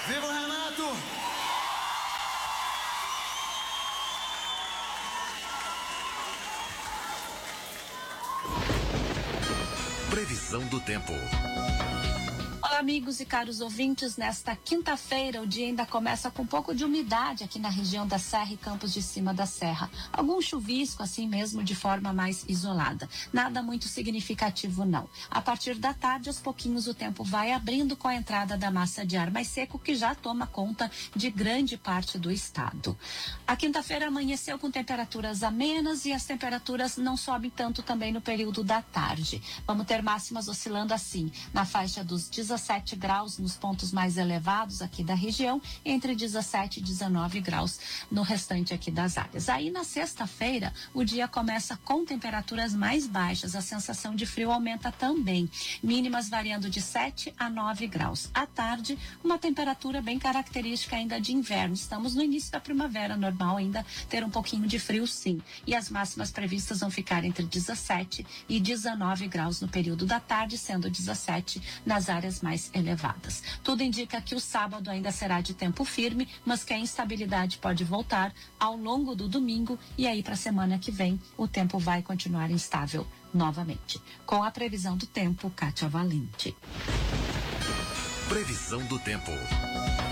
Viva o Renato! Previsão do tempo. Olá, amigos e caros ouvintes. Nesta quinta-feira, o dia ainda começa com um pouco de umidade aqui na região da Serra e Campos de Cima da Serra. Algum chuvisco, assim mesmo, de forma mais isolada. Nada muito significativo, não. A partir da tarde, aos pouquinhos, o tempo vai abrindo com a entrada da massa de ar mais seco, que já toma conta de grande parte do estado. A quinta-feira amanheceu com temperaturas amenas e as temperaturas não sobem tanto também no período da tarde. Vamos ter máximas oscilando assim, na faixa dos 17 graus nos pontos mais elevados aqui da região, entre 17 e 19 graus no restante aqui das áreas. Aí na sexta-feira, o dia começa com temperaturas mais baixas, a sensação de frio aumenta também, mínimas variando de 7 a 9 graus. À tarde, uma temperatura bem característica ainda de inverno. Estamos no início da primavera, normal ainda ter um pouquinho de frio, sim. E as máximas previstas vão ficar entre 17 e 19 graus no período da tarde, sendo 17 nas áreas mais elevadas. Tudo indica que o sábado ainda será de tempo firme, mas que a instabilidade pode voltar ao longo do domingo e aí para a semana que vem o tempo vai continuar instável novamente. Com a previsão do tempo, Kátia Valente. Previsão do tempo.